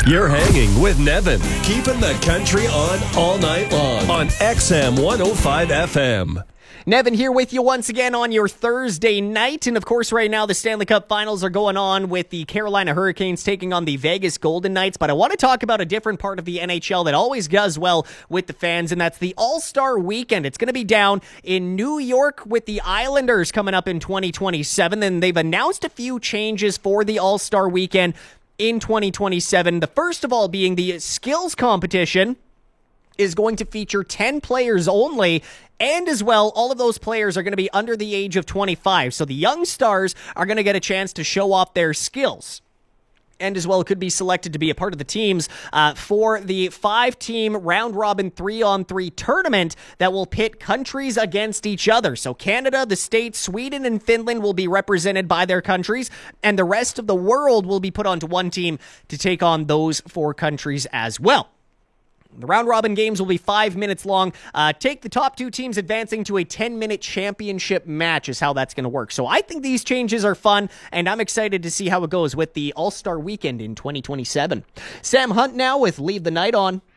You're hanging with Nevin, keeping the country on all night long on XM 105 FM. Nevin here with you once again on your Thursday night. And of course, right now, the Stanley Cup Finals are going on with the Carolina Hurricanes taking on the Vegas Golden Knights. But I want to talk about a different part of the NHL that always does well with the fans, and that's the All-Star Weekend. It's going to be down in New York with the Islanders coming up in 2027. And they've announced a few changes for the All-Star Weekend in 2027. The first of all being the skills competition is going to feature 10 players only. And as well, all of those players are going to be under the age of 25. So the young stars are going to get a chance to show off their skills. And as well, could be selected to be a part of the teams for the 5-team round-robin 3-on-3 tournament that will pit countries against each other. So Canada, the States, Sweden, and Finland will be represented by their countries, and the rest of the world will be put onto one team to take on those 4 countries as well. The round-robin games will be 5 minutes long. Take the top 2 teams advancing to a 10-minute championship match is how that's going to work. So I think these changes are fun, and I'm excited to see how it goes with the All-Star Weekend in 2027. Sam Hunt now with Leave the Night On.